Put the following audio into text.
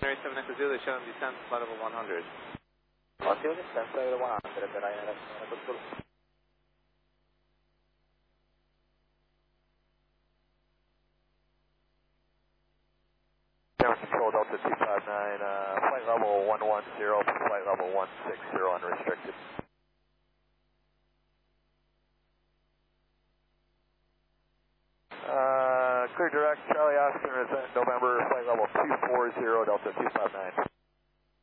January 7 Echo Zulu, showing descent flight level 100. Oscillation, descent flight level 100 at the Ryanair Echo Zulu. Tower Control Delta 259, flight level 110, flight level 160 unrestricted. Clear direct, Charlie Oscar, November, flight level 240, Delta 259.